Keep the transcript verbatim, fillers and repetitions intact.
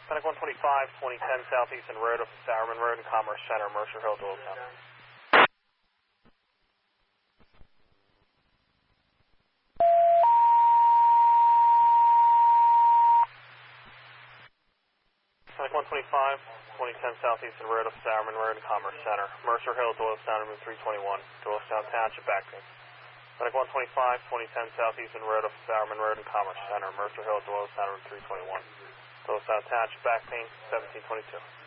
Medic one twenty-five, twenty ten Southeastern Road, up to Sowerman Road and Commerce Center, Mercer Hill, Doylestown. Medic one twenty-five, twenty ten Southeastern Road, up to Sowerman Road and Commerce Center, Mercer Hill, Doylestown, room three twenty-one, Doylestown Township, Backpage. Medic one twenty-five, twenty ten Southeastern Road, up to Sowerman Road and Commerce Center, Mercer Hill, Doylestown, room three twenty-one, Doylestown Township, Backpage, seventeen twenty-two.